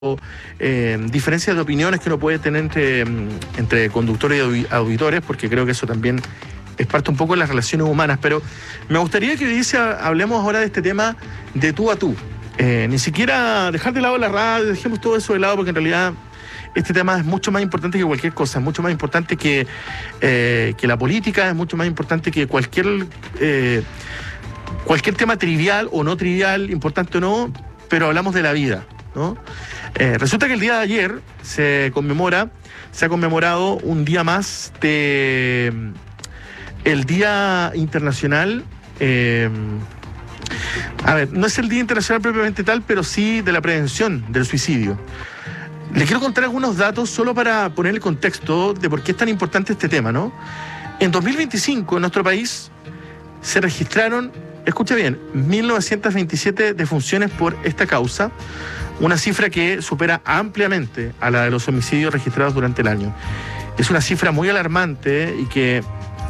diferencias de opiniones que uno puede tener entre conductores y auditores, porque creo que eso también es parte un poco de las relaciones humanas. Pero me gustaría que hablemos ahora de este tema de tú a tú. Ni siquiera dejar de lado la radio, dejemos todo eso de lado, porque en realidad este tema es mucho más importante que cualquier cosa, es mucho más importante que la política, es mucho más importante que cualquier tema trivial o no trivial, importante o no, pero hablamos de la vida, ¿no? Resulta que el día de ayer se ha conmemorado un día más de el Día Internacional, no es el Día Internacional propiamente tal, pero sí de la prevención del suicidio. Les quiero contar algunos datos solo para poner el contexto de por qué es tan importante este tema, ¿no? En 2025, en nuestro país, se registraron, escucha bien, 1.927 defunciones por esta causa, una cifra que supera ampliamente a la de los homicidios registrados durante el año. Es una cifra muy alarmante y que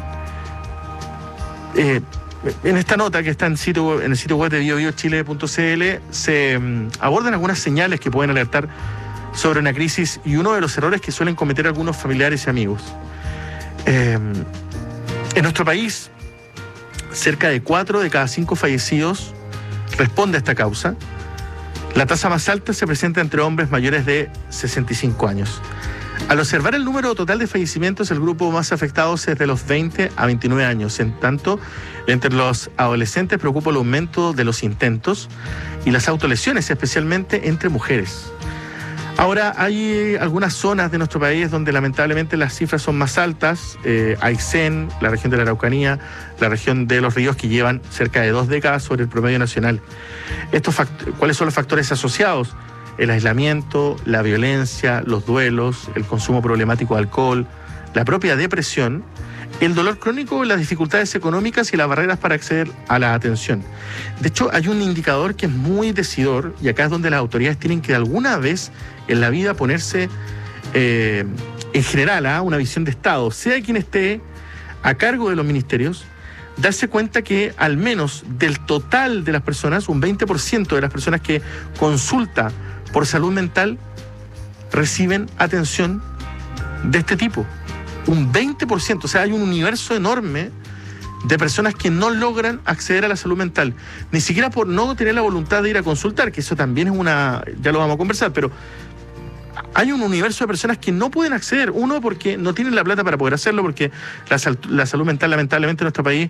en esta nota que está en el sitio web de biobiochile.cl se abordan algunas señales que pueden alertar sobre una crisis y uno de los errores que suelen cometer algunos familiares y amigos. En nuestro país, cerca de 4 de cada 5 fallecidos responde a esta causa. La tasa más alta se presenta entre hombres mayores de 65 años. Al observar el número total de fallecimientos, el grupo más afectado es de los 20 a 29 años. En tanto, entre los adolescentes preocupa el aumento de los intentos y las autolesiones, especialmente entre mujeres. Ahora, hay algunas zonas de nuestro país donde lamentablemente las cifras son más altas. Aysén, la región de la Araucanía, la región de Los Ríos, que llevan cerca de 2 décadas sobre el promedio nacional. ¿Cuáles son los factores asociados? El aislamiento, la violencia, los duelos, el consumo problemático de alcohol, la propia depresión, el dolor crónico, las dificultades económicas y las barreras para acceder a la atención. De hecho, hay un indicador que es muy decidor, y acá es donde las autoridades tienen que de alguna vez en la vida ponerse en general una visión de Estado, sea quien esté a cargo de los ministerios, darse cuenta que al menos del total de las personas, un 20% de las personas que consulta por salud mental reciben atención de este tipo. Un 20%, o sea, hay un universo enorme de personas que no logran acceder a la salud mental, ni siquiera por no tener la voluntad de ir a consultar, que eso también es ya lo vamos a conversar, pero hay un universo de personas que no pueden acceder, uno porque no tienen la plata para poder hacerlo, porque la salud mental lamentablemente en nuestro país,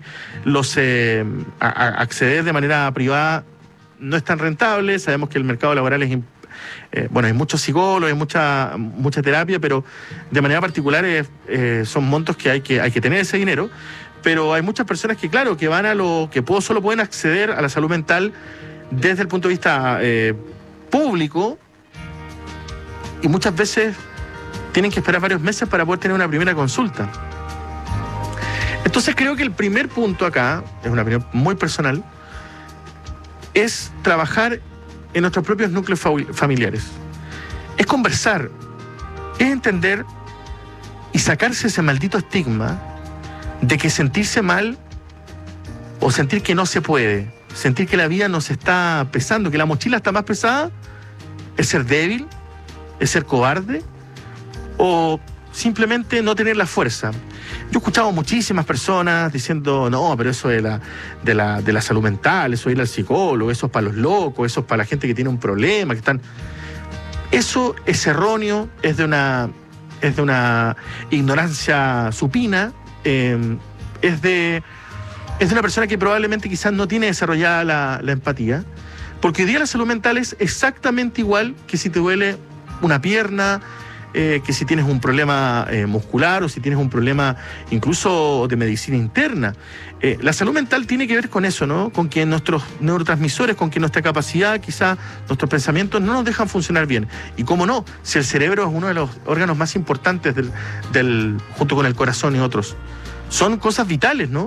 acceder de manera privada no es tan rentable. Sabemos que el mercado laboral hay muchos psicólogos, hay mucha terapia, pero de manera particular son montos que hay que tener ese dinero. Pero hay muchas personas que, claro, que van solo pueden acceder a la salud mental desde el punto de vista público, y muchas veces tienen que esperar varios meses para poder tener una primera consulta. Entonces creo que el primer punto acá, es una opinión muy personal, es trabajar en nuestros propios núcleos familiares. Es conversar, es entender y sacarse ese maldito estigma de que sentirse mal o sentir que no se puede, sentir que la vida nos está pesando, que la mochila está más pesada, es ser débil, es ser cobarde o simplemente no tener la fuerza. Yo he escuchado muchísimas personas diciendo, no, pero eso de la salud mental, eso de ir al psicólogo, eso es para los locos, eso es para la gente que tiene un problema, Eso es erróneo, es de una ignorancia supina, es de una persona que probablemente quizás no tiene desarrollada la empatía, porque hoy día la salud mental es exactamente igual que si te duele una pierna, que si tienes un problema muscular o si tienes un problema incluso de medicina interna. La salud mental tiene que ver con eso, ¿no? Con que nuestros neurotransmisores, con que nuestra capacidad, quizá nuestros pensamientos no nos dejan funcionar bien. Y cómo no, si el cerebro es uno de los órganos más importantes junto con el corazón y otros. Son cosas vitales, ¿no?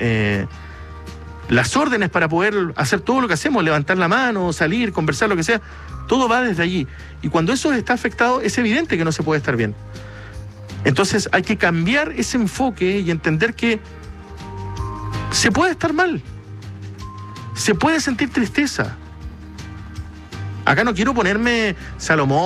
Las órdenes para poder hacer todo lo que hacemos, levantar la mano, salir, conversar, lo que sea, todo va desde allí. Y cuando eso está afectado, es evidente que no se puede estar bien. Entonces hay que cambiar ese enfoque y entender que se puede estar mal, se puede sentir tristeza. Acá no quiero ponerme Salomón